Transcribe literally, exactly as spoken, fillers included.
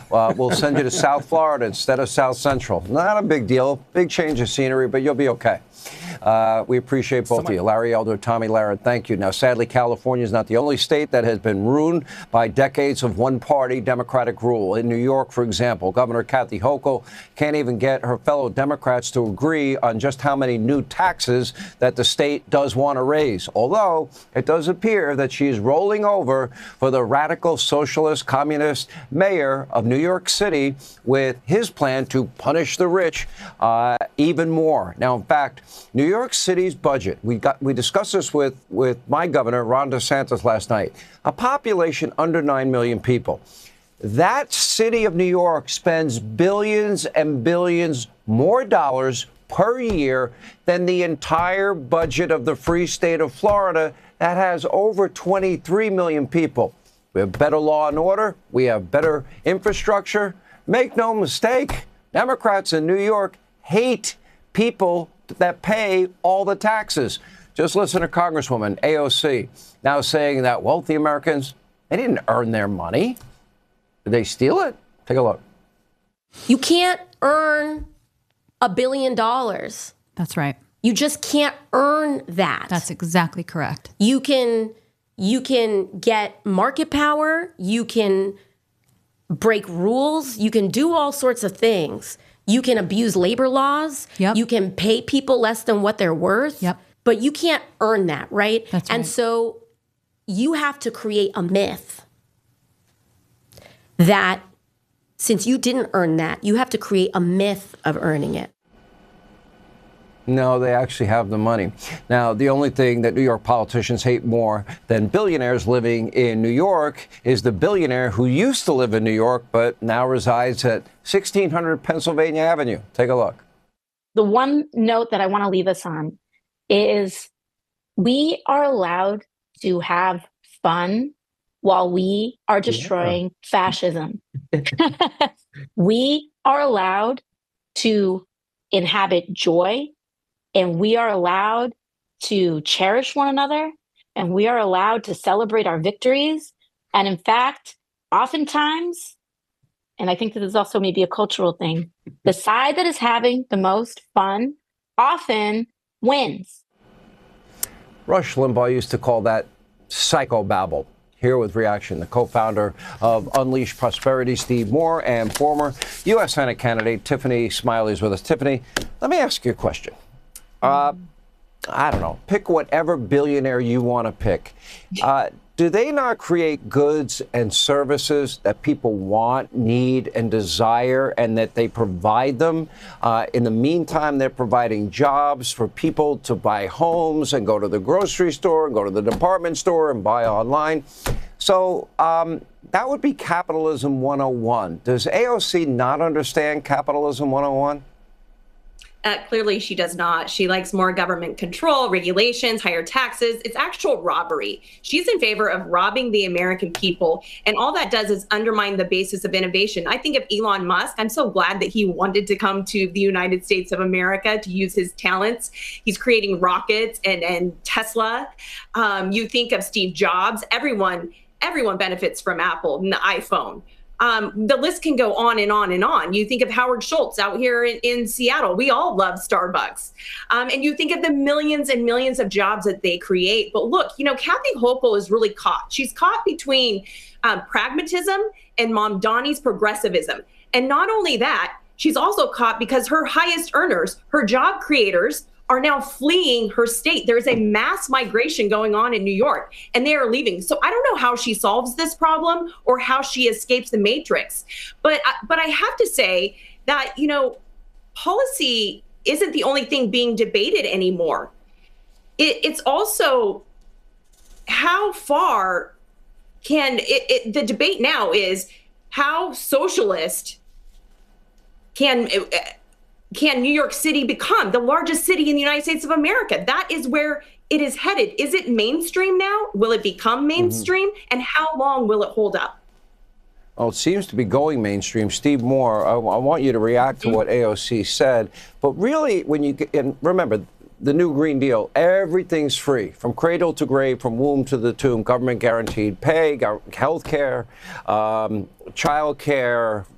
uh, we'll send you to South Florida instead of South Central. Not a big deal. Big change of scenery, but you'll be okay. Uh, we appreciate both Someone- of you. Larry Elder, Tomi Lahren, thank you. Now, sadly, California is not the only state that has been ruined by decades of one-party Democratic rule. In New York, for example, Governor Kathy Hochul can't even get her fellow Democrats to agree on just how many new taxes that the state does want to raise. Although it does appear that she is rolling over for the radical socialist communist mayor of New York City with his plan to punish the rich uh, even more. Now, in fact, New York City's budget, we got we discussed this with, with my governor, Ron DeSantis, last night, a population under nine million people. That city of New York spends billions and billions more dollars per year than the entire budget of the free state of Florida that has over twenty-three million people. We have better law and order. We have better infrastructure. Make no mistake, Democrats in New York hate people that pay all the taxes. Just listen to Congresswoman A O C now saying that wealthy Americans, they didn't earn their money. Did they steal it? Take a look. You can't earn a billion dollars. That's right. You just can't earn that. That's exactly correct. You can you can get market power, you can break rules, you can do all sorts of things. You can abuse labor laws. Yep. You can pay people less than what they're worth. Yep. But you can't earn that, right? That's right. And so you have to create a myth that since you didn't earn that, you have to create a myth of earning it. No, they actually have the money. Now, the only thing that New York politicians hate more than billionaires living in New York is the billionaire who used to live in New York but now resides at sixteen hundred Pennsylvania Avenue. Take a look. The one note that I want to leave us on is we are allowed to have fun while we are destroying yeah. fascism. We are allowed to inhabit joy, and we are allowed to cherish one another, and we are allowed to celebrate our victories. And in fact, oftentimes, and I think that is also maybe a cultural thing, the side that is having the most fun often wins. Rush Limbaugh used to call that psychobabble. Here with reaction, the co-founder of Unleash Prosperity, Steve Moore, and former U S Senate candidate Tiffany Smiley is with us. Tiffany, let me ask you a question. Uh, I don't know. Pick whatever billionaire you want to pick. Uh, do they not create goods and services that people want, need, and desire, and that they provide them? Uh, in the meantime, they're providing jobs for people to buy homes and go to the grocery store and go to the department store and buy online. So um, that would be capitalism one oh one. Does A O C not understand capitalism one oh one? Uh, clearly, she does not. She likes more government control, regulations, higher taxes. It's actual robbery. She's in favor of robbing the American people. And all that does is undermine the basis of innovation. I think of Elon Musk. I'm so glad that he wanted to come to the United States of America to use his talents. He's creating rockets and, and Tesla. Um, you think of Steve Jobs. Everyone, everyone benefits from Apple and the iPhone. Um, the list can go on and on and on. You think of Howard Schultz out here in, in Seattle. We all love Starbucks. Um, and you think of the millions and millions of jobs that they create. But look, you know, Kathy Hochul is really caught. She's caught between um, pragmatism and Mamdani's progressivism. And not only that, she's also caught because her highest earners, her job creators, are now fleeing her state. There is a mass migration going on in New York, and they are leaving. So I don't know how she solves this problem or how she escapes the matrix. But but I have to say that, you know, policy isn't the only thing being debated anymore. It, it's also how far can it, it, the debate now is how socialist can Can New York City become the largest city in the United States of America? That is where it is headed. Is it mainstream now? Will it become mainstream? Mm-hmm. And how long will it hold up? Well, it seems to be going mainstream. Steve Moore, I, I want you to react to what A O C said. But really, when you get, and remember, the new Green Deal, everything's free, from cradle to grave, from womb to the tomb, government guaranteed pay, health care, um, child care,